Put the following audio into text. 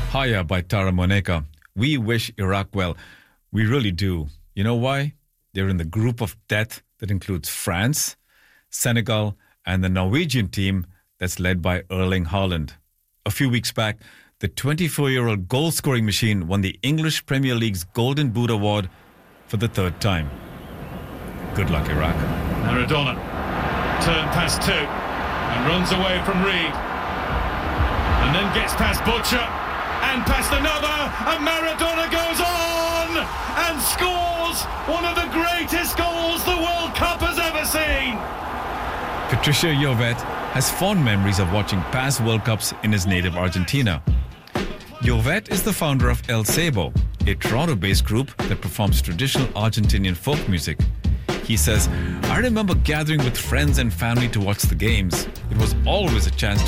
Haya by Tara Moneka. We wish Iraq well. We really do. You know why? They're in the group of death that includes France, Senegal, and the Norwegian team that's led by Erling Haaland. A few weeks back, the 24-year-old goal-scoring machine won the English Premier League's Golden Boot Award for the third time. Good luck, Iraq. Maradona turned past two and runs away from Reed. And then gets past Butcher and past another, and Maradona goes on and scores one of the greatest goals the World Cup has ever seen. Patricio Llovet has fond memories of watching past World Cups in his native Argentina. Llovet is the founder of El Sebo, a Toronto-based group that performs traditional Argentinian folk music. He says, I remember gathering with friends and family to watch the games. It was always a chance